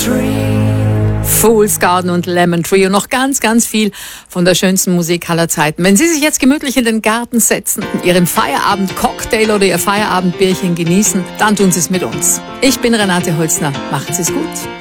Fool's Garden und Lemon Tree und noch ganz, ganz viel von der schönsten Musik aller Zeiten. Wenn Sie sich jetzt gemütlich in den Garten setzen, Ihren Feierabend-Cocktail oder Ihr Feierabendbierchen genießen, dann tun Sie es mit uns. Ich bin Renate Holzner. Macht Sie es gut.